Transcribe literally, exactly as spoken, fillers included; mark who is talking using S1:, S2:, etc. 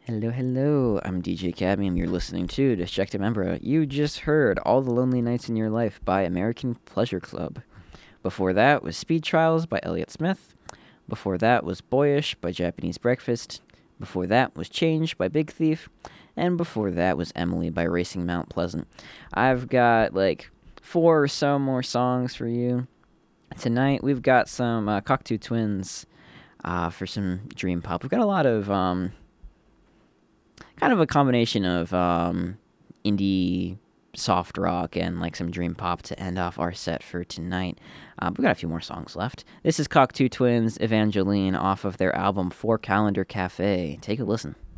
S1: Hello, hello. I'm D J Cadmium. You're listening to Disjecta Membra. You just heard All the Lonely Nights in Your Life by American Pleasure Club. Before that was Speed Trials by Elliott Smith. Before that was Boyish by Japanese Breakfast. Before that was Change by Big Thief. And before that was Emily by Racing Mount Pleasant. I've got like four or so more songs for you. Tonight we've got some uh, Cocteau Twins uh, for some dream pop. We've got a lot of um, kind of a combination of um, indie soft rock and like some dream pop to end off our set for tonight. Um, we've got a few more songs left. This is Cocteau Twins, Evangeline, off of their album Four Calendar Cafe. Take a listen.